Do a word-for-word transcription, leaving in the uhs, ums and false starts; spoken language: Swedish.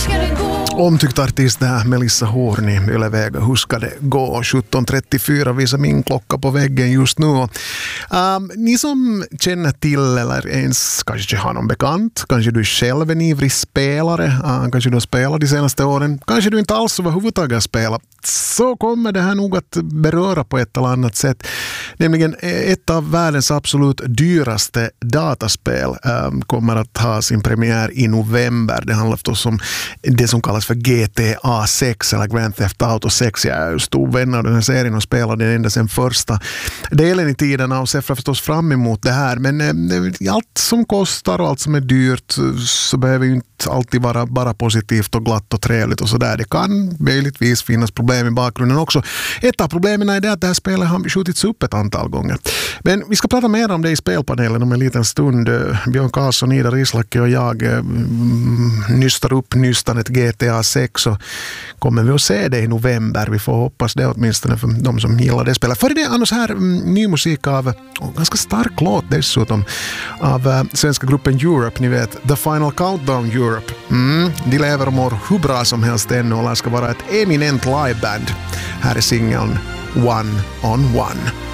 Omtyckt artist det här, Melissa Horni, Yleväga. Hur ska det gå? sjutton trettiofyra visar min klocka på väggen just nu. Um, ni som känner till eller ens kanske har någon bekant, kanske du själv är en ivrig spelare, uh, kanske du har spelat de senaste åren, kanske du inte alls överhuvudtaget har spelat, så kommer det här nog att beröra på ett eller annat sätt. Nämligen ett av världens absolut dyraste dataspel um, kommer att ha sin premiär i november. Det handlar förstås om det som kallas för G T A sex eller Grand Theft Auto sex. Jag är stor vän av den här serien och spelar den ända sedan första delen i tiden och ser förstås fram emot det här. Men eh, allt som kostar och allt som är dyrt så behöver ju inte alltid vara bara positivt och glatt och trevligt och sådär. Det kan möjligtvis finnas problem i bakgrunden också. Ett av problemen är det att det här spelet har skjutits upp ett antal gånger. Men vi ska prata mer om det i spelpanelen om en liten stund. Björn Karlsson, Ida Rislacke och jag mm, nystar upp nystanet G T A sex så kommer vi att se det i november. Vi får hoppas det åtminstone för de som gillar det spelet. För det annars här mm, ny musik av oh, ganska stark låt dessutom av uh, svenska gruppen Europe. Ni vet, The Final Countdown Europe. Mm, de lever och mår hur bra som helst ännu och det ska vara ett eminent liveband. Här är singeln One on One.